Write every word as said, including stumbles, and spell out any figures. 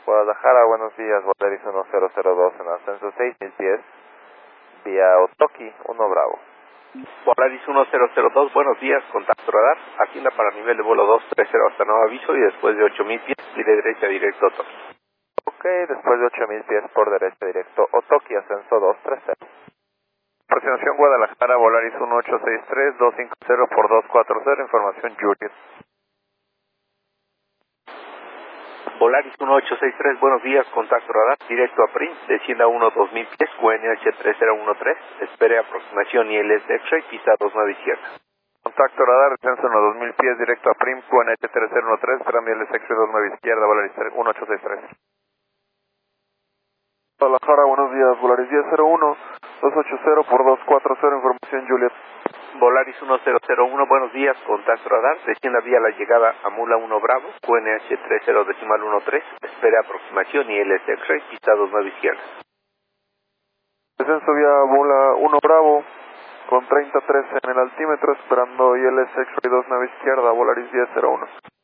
Guadalajara, buenos días, Volaris uno cero cero dos en ascenso seis mil pies, vía Otoki, uno Bravo. Volaris uno cero cero dos, buenos días, contacto radar, agenda para nivel de vuelo dos tres cero hasta nuevo aviso y después de ocho mil pies, y de derecha directo a Otoki. Ok, después de ocho mil pies por derecha directo, Otoki, ascenso dos tres cero. Aproximación Guadalajara, Volaris uno ocho seis tres, dos cinco cero por dos cuatro cero, información Juliet. Volaris uno ocho seis tres, buenos días, contacto radar, directo a Prim, descienda uno dos mil pies, Q N H tres cero uno tres, espere aproximación I L S X-Ray, pista dos nueve izquierda. Contacto radar, descenso uno dos mil pies, directo a Prim, Q N H tres cero uno tres, esperando I L S X-Ray dos nueve izquierda, Volaris uno ocho seis tres. Guadalajara, buenos días, Volaris diez cero uno, dos ocho cero por dos cuatro cero, información Juliet. Volaris uno cero cero uno, buenos días, contacto radar, descienda vía la llegada a Mula uno Bravo, Q N H tres cero decimal uno tres, espere aproximación I L S X-Ray, pista dos nueve izquierda. Descenso vía Mula uno Bravo, con treinta trece en el altímetro, esperando I L S X-Ray dos nueve izquierda, Volaris diez cero uno.